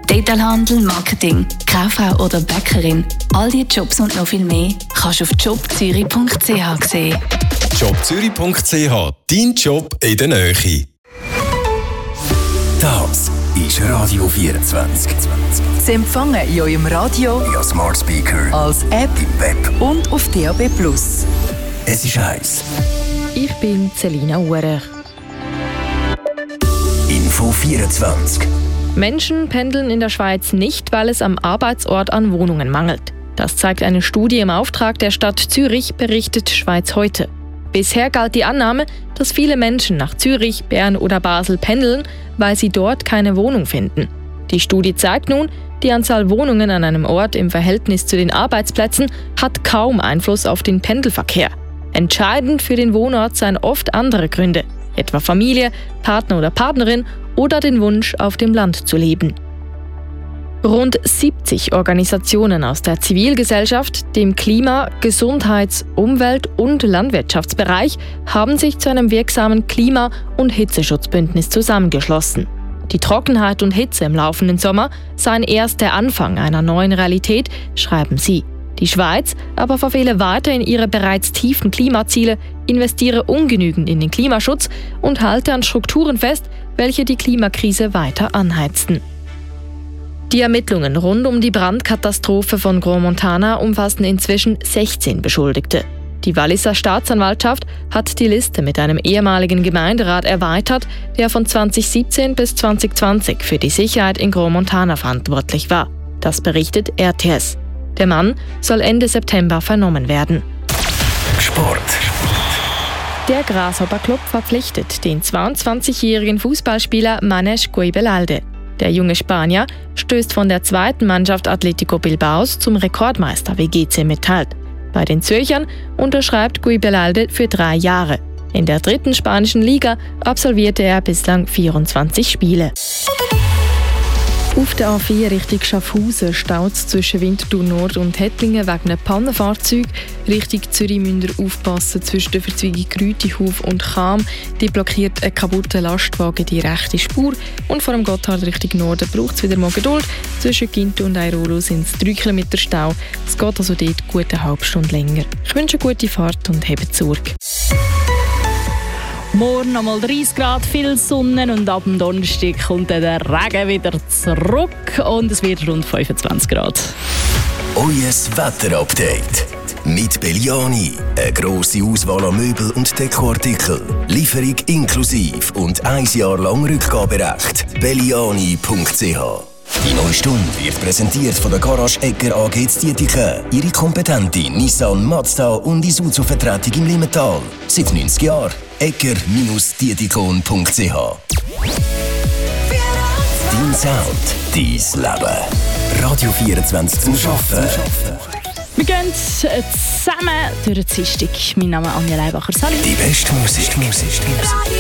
Detailhandel, Marketing, Kauffrau oder Bäckerin. All diese Jobs und noch viel mehr kannst du auf jobzürich.ch sehen. jobzürich.ch, dein Job in der Nähe. Das ist Radio 24. Sie empfangen in eurem Radio, via Smart Speaker, als App im Web und auf DAB+. Es ist heiß. Ich bin Selina Urer. Info 24. Menschen pendeln in der Schweiz nicht, weil es am Arbeitsort an Wohnungen mangelt. Das zeigt eine Studie im Auftrag der Stadt Zürich, berichtet Schweiz heute. Bisher galt die Annahme, dass viele Menschen nach Zürich, Bern oder Basel pendeln, weil sie dort keine Wohnung finden. Die Studie zeigt nun, die Anzahl Wohnungen an einem Ort im Verhältnis zu den Arbeitsplätzen hat kaum Einfluss auf den Pendelverkehr. Entscheidend für den Wohnort seien oft andere Gründe, etwa Familie, Partner oder Partnerin oder den Wunsch, auf dem Land zu leben. Rund 70 Organisationen aus der Zivilgesellschaft, dem Klima-, Gesundheits-, Umwelt- und Landwirtschaftsbereich haben sich zu einem wirksamen Klima- und Hitzeschutzbündnis zusammengeschlossen. Die Trockenheit und Hitze im laufenden Sommer seien erst der Anfang einer neuen Realität, schreiben sie. Die Schweiz aber verfehle weiterhin ihre bereits tiefen Klimaziele, investiere ungenügend in den Klimaschutz und halte an Strukturen fest, welche die Klimakrise weiter anheizten. Die Ermittlungen rund um die Brandkatastrophe von Gromontana umfassen inzwischen 16 Beschuldigte. Die Walliser Staatsanwaltschaft hat die Liste mit einem ehemaligen Gemeinderat erweitert, der von 2017 bis 2020 für die Sicherheit in Gromontana verantwortlich war. Das berichtet RTS. Der Mann soll Ende September vernommen werden. Sport. Der Grasshopper Club verpflichtet den 22-jährigen Fußballspieler Manesh Guibelalde. Der junge Spanier stößt von der zweiten Mannschaft Atletico Bilbaos zum Rekordmeister, wie GC mitteilt. Bei den Zürchern unterschreibt Guibelalde für 3 Jahre. In der 3. spanischen Liga absolvierte er bislang 24 Spiele. Auf der A4 Richtung Schaffhausen staut es zwischen Winterthur Nord und Hettlingen wegen einem Pannenfahrzeug. Richtung Zürich müsst ihr aufpassen zwischen der Verzweigung Grütihof und Cham. Die blockiert ein kaputter Lastwagen die rechte Spur. Und vor dem Gotthard Richtung Norden braucht es wieder mal Geduld. Zwischen Ginto und Airolo sind es 3 Kilometer Stau. Es geht also dort gut eine halbe Stunde länger. Ich wünsche eine gute Fahrt und habt Sorge. Morgen nochmal 30 Grad, viel Sonne und ab dem Donnerstag kommt dann der Regen wieder zurück und es wird rund 25 Grad. Eues Wetterupdate. Mit Belliani. Eine grosse Auswahl an Möbel und Dekoartikeln. Lieferung inklusiv und 1 Jahr lang Rückgaberecht. Belliani.ch. Die neue Stunde wird präsentiert von der Garage Egger AG Dietike. Ihre kompetente Nissan, Mazda und Isuzu-Vertretung im Limmental. Seit 90 Jahren. Egger-dietikon.ch. Dein Sound, dein Leben. Radio 24 zum Arbeiten. Wir gehen zusammen durch den Dienstag. Mein Name ist Anja Leibacher. Salut. Die beste Musik.